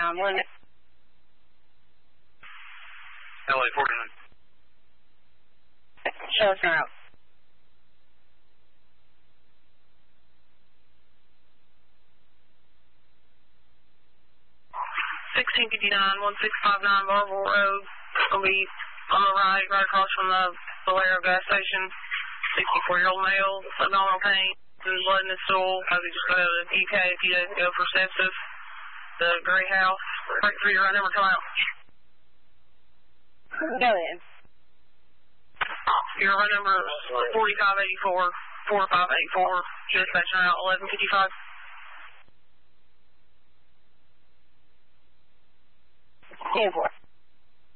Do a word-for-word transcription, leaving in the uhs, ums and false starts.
nine one. L A forty-nine. Show us out. sixteen fifty-nine, one six five nine Marvel Road. It's going to be on the right, right across from the Valero gas station. sixty-four-year-old male, abdominal pain, blood in his stool. I just got out of the E K a few days ago for sepsis. The gray house. Right for your run number, come out. Go ahead. Your run number forty-five eighty-four, forty-five eighty-four, dispatcher out eleven fifty-five. ten four.